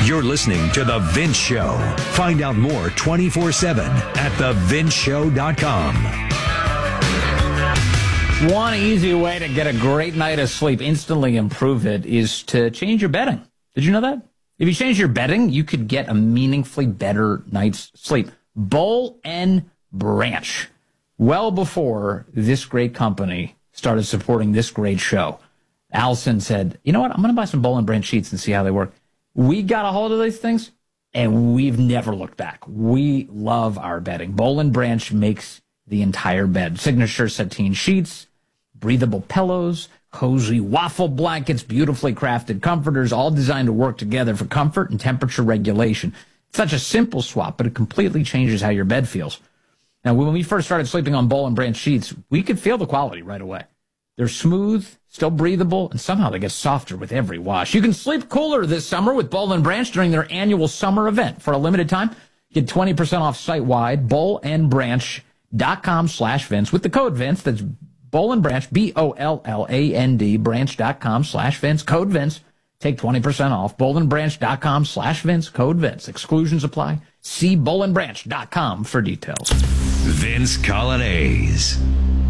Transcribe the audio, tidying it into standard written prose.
You're listening to The Vince Show. Find out more 24/7 at thevincceshow.com. One easy way to get a great night of sleep, instantly improve it, is to change your bedding. Did you know that? If you change your bedding, you could get a meaningfully better night's sleep. Boll and Branch. Well before this great company started supporting this great show, Allison said, you know what, I'm going to buy some Boll and Branch sheets and see how they work. We got a hold of these things, and we've never looked back. We love our bedding. Boll and Branch makes the entire bed. Signature sateen sheets, breathable pillows, cozy waffle blankets, beautifully crafted comforters, all designed to work together for comfort and temperature regulation. It's such a simple swap, but it completely changes how your bed feels. Now, when we first started sleeping on Boll and Branch sheets, we could feel the quality right away. They're smooth, still breathable, and somehow they get softer with every wash. You can sleep cooler this summer with Boll and Branch during their annual summer event. For a limited time, get 20% off site-wide, bollandbranch.com/Vince. With the code Vince, that's Boll and Branch, BOLLAND, branch.com/Vince, code Vince. Take 20% off, bollandbranch.com/Vince, code Vince. Exclusions apply. See bollandbranch.com for details. Vince Coglianese.